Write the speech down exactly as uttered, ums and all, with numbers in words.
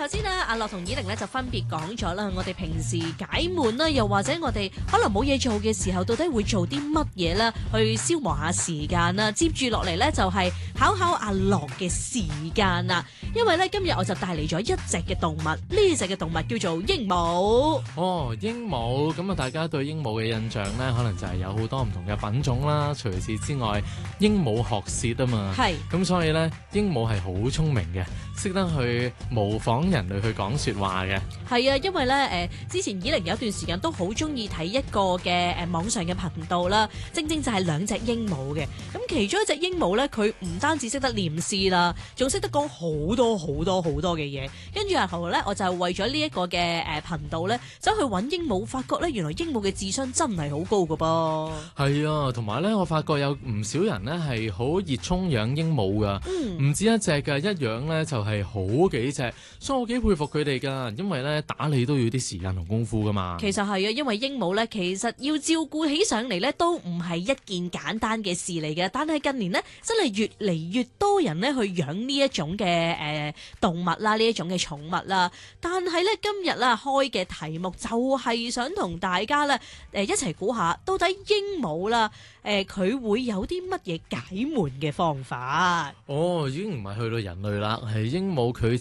頭先啊，阿樂同以玲咧就分別講咗啦，我哋平時解悶啦，又或者我哋可能冇嘢做嘅時候，到底會做啲乜嘢啦，去消磨下時間啦。接住落嚟咧就係考考阿樂嘅時間啦，因為咧今日我就帶嚟咗一隻嘅動物，呢隻嘅動物叫做鸚鵡。 哦，鸚鵡咁啊，大家對鸚鵡嘅印象咧，可能就係有好多唔同嘅品種啦。除此之外，鸚鵡學舌啊嘛， 係咁所以咧，鸚鵡係好聰明嘅，識得去模仿人類去講說話嘅。 係啊，因為咧誒、呃，之前以玲有一段時間都好中意睇一個嘅誒、呃、網上嘅頻道啦，正正就係兩隻鸚鵡嘅。咁其中一隻鸚鵡咧，佢唔單止識得念詩啦，仲識得講好多好多好多嘅嘢。跟住然後咧，我就為咗呢一個嘅誒頻道咧，走去揾鸚鵡，發覺咧原來鸚鵡嘅智商真係好高噶噃。 係啊，同埋咧，我發覺有唔少人咧係好熱衷養鸚鵡噶，唔、嗯、止一隻㗎，一養咧就係好幾隻，所以我幾佩服佢哋噶，因為咧打理都要啲時間同功夫噶嘛。 其實係啊，因為鸚鵡咧，其實要照顧起上嚟咧，都唔係一件簡單嘅事嚟嘅。但係近年呢，真係越嚟越多人咧去養呢一種嘅誒、呃、動物啦，呢一種嘅寵物啦。但係咧今日啦開嘅題目就係想同大家咧誒、呃、一齊估下，到底鸚鵡啦誒佢會有啲乜嘢解悶嘅方法？ 哦，已經唔係去到人類啦，係鸚鵡佢